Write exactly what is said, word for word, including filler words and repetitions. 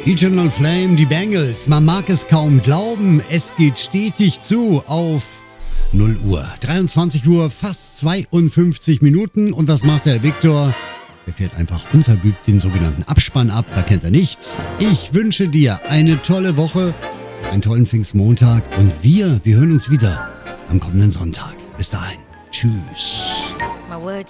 Eternal Flame, die Bangles. Man mag es kaum glauben, es geht stetig zu auf null Uhr. dreiundzwanzig Uhr, fast zweiundfünfzig Minuten. Und was macht der Viktor? Er fährt einfach unverblümt den sogenannten Abspann ab, da kennt er nichts. Ich wünsche dir eine tolle Woche, einen tollen Pfingstmontag und wir, wir hören uns wieder am kommenden Sonntag. Bis dahin. Tschüss.